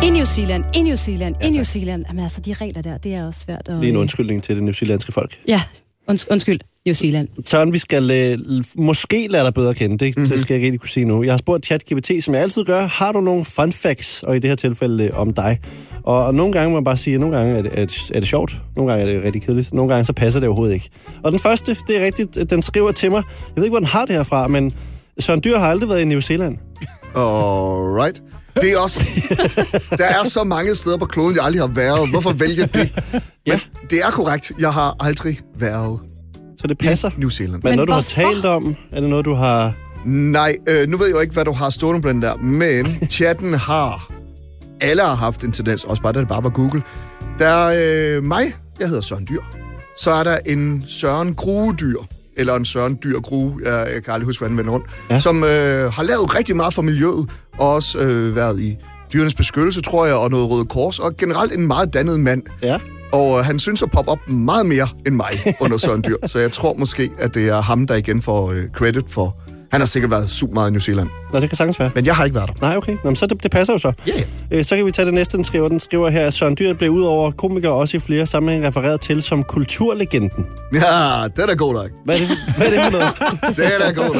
I New Zealand. Jamen altså, de regler der, det er også svært at... Lige en undskyldning til det newzealandske folk. Ja, undskyld, New Zealand. Søren, vi skal måske lære dig bedre at kende. Det skal jeg rigtig kunne sige nu. Jeg har spurgt ChatGPT, som jeg altid gør. Har du nogle fun facts, og i det her tilfælde om dig? Og nogle gange må man bare sige, at nogle gange er det sjovt, nogle gange er det rigtig kedeligt, nogle gange så passer det overhovedet ikke. Og den første, det er rigtigt, den skriver til mig. Jeg ved ikke, hvor den har det herfra, men Søren Dyr har aldrig været i New Zealand. Alright. Det er også... Der er så mange steder på kloden, jeg aldrig har været. Hvorfor vælge det? Men det er korrekt. Jeg har aldrig været så det passer. New Zealand. Men noget, du har talt om? Er det noget, du har... Nej, nu ved jeg jo ikke, hvad du har stående på den der, men chatten har... Alle har haft en tendens, også bare da det bare var Google. Der er mig, jeg hedder Søren Dyr. Så er der en Søren Grue-dyr, eller en Søren Dyr Grue, jeg kan aldrig huske, hvordan den vender rundt, som har lavet rigtig meget for miljøet, og også været i dyrenes beskyttelse, tror jeg, og noget Røde Kors, og generelt en meget dannet mand. Ja. Og han synes at poppe op meget mere end mig under Søren Dyr, så jeg tror måske, at det er ham, der igen får credit for... Han har sikkert været super meget i New Zealand. Nå, det kan sagtens være. Men jeg har ikke været der. Nej, okay. Nå, men så det passer jo så. Yeah. Så kan vi tage det næste, den skriver her, at Søren Dyr blev ud over komikere også i flere sammenhæng refereret til som kulturlegenden. Ja, det er god nok. Hvad er det for noget? Det er da god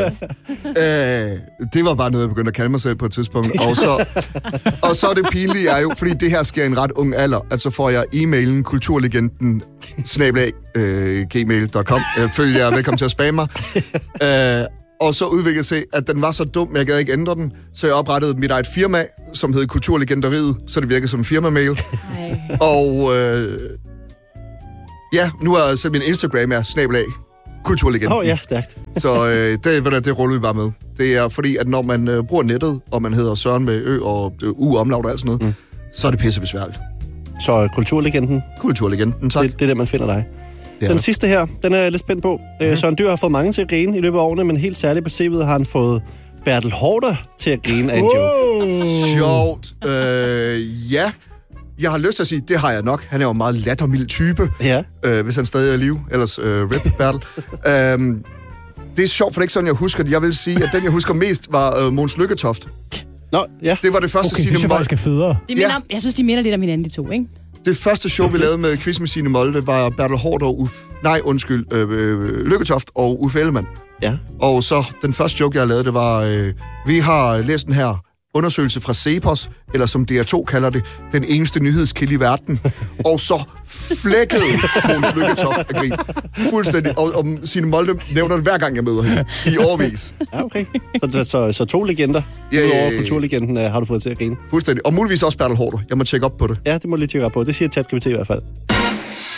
nok. Det var bare noget, jeg begyndte at kalde mig selv på et tidspunkt. Og så er det pinlige er jo, fordi det her sker i en ret ung alder, at så får jeg e-mailen kulturlegenden @gmail.com. Følg jer, velkommen til at spamme mig. Og så udviklede sig, at den var så dum, jeg gad ikke ændre den. Så jeg oprettede mit eget firma, som hed Kulturlegenderiet, så det virkede som en firma-mail. Og nu er selv min Instagram er /kulturlegenden. Ja, stærkt. Så det ruller vi bare med. Det er fordi, at når man bruger nettet, og man hedder Søren med Ø og U-omlaut og alt sådan noget, så er det pissebesværligt. Så kulturlegenden? Kulturlegenden, tak. Det er der, man finder dig. Den sidste her, den er jeg lidt spændt på. Søren Dyr har fået mange til at grine i løbet af årene, men helt særligt på CV'et har han fået Bertel Haarder til at grine af en joke. Sjovt. Ja. Jeg har lyst til at sige, det har jeg nok. Han er jo en meget lattermild type, hvis han stadig er i live. Ellers rip Bertel. Det er sjovt, for det er ikke sådan, jeg husker det. Jeg vil sige, at den, jeg husker mest, var Mogens Lykketoft. Nå, ja. Det var det første Signe Molde. Okay, det synes jeg faktisk er federe. Jeg synes, de minder lidt om hinanden, de to, ikke? Det første show, vi lavede med Quiz med Signe Molde, var Bertel Haarder og Lykketoft og Uffe Ellemann. Ja. Og så den første joke, jeg lavede, det var, vi har læst den her undersøgelse fra Cepos, eller som DR2 kalder det, den eneste nyhedskilde i verden. Og så flækkede Mogens Lykketoft af grin. Fuldstændig. Og Signe Molde nævner det hver gang, jeg møder hende. I årevis. Ja, okay. Så to legender. Udover kulturlegenden har du fået til at grine. Fuldstændig. Og muligvis også Bertel Haarder. Jeg må tjekke op på det. Ja, det må du lige tjekke op på. Det siger ChatGPT i hvert fald.